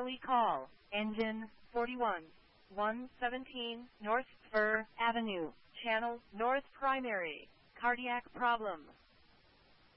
Charlie call, engine 41, 117 North Spur Avenue, channel North Primary, cardiac problem.